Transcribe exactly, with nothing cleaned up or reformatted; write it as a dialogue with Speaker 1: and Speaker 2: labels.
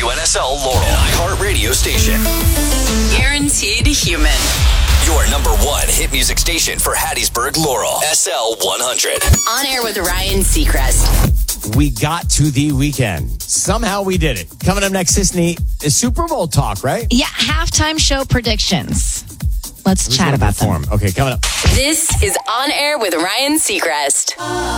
Speaker 1: W N S L Laurel, an iHeart radio station.
Speaker 2: Guaranteed human.
Speaker 1: Your number one hit music station for Hattiesburg, Laurel, S L one hundred.
Speaker 2: On air with Ryan Seacrest.
Speaker 3: We got to the weekend. Somehow we did it. Coming up next, Sisney, is Super Bowl talk, right?
Speaker 4: Yeah, halftime show predictions. Let's
Speaker 3: Who's
Speaker 4: chat
Speaker 3: gonna
Speaker 4: about
Speaker 3: perform?
Speaker 4: them.
Speaker 3: Okay, coming up.
Speaker 2: This is On Air with Ryan Seacrest.